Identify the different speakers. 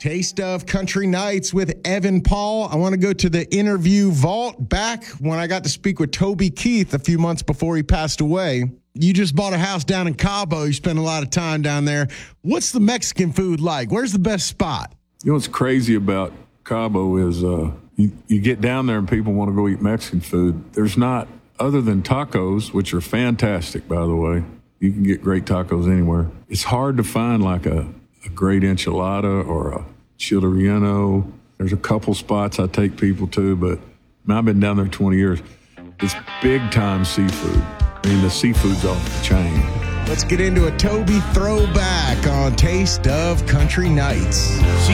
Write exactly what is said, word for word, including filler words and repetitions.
Speaker 1: Taste of Country Nights with Evan Paul. I want to go to the interview vault back when I got to speak with Toby Keith a few months before he passed away. You just bought a house down in Cabo. You spent a lot of time down there. What's the Mexican food like? Where's the best spot?
Speaker 2: You know what's crazy about Cabo is uh, you, you get down there and people want to go eat Mexican food. There's not, other than tacos, which are fantastic, by the way. You can get great tacos anywhere. It's hard to find like a, a great enchilada or a chile relleno. There's a couple spots I take people to, but man, I've been down there twenty years. It's big-time seafood. I mean, the seafood's off the chain.
Speaker 1: Let's get into a Toby throwback on Taste of Country Nights.
Speaker 3: She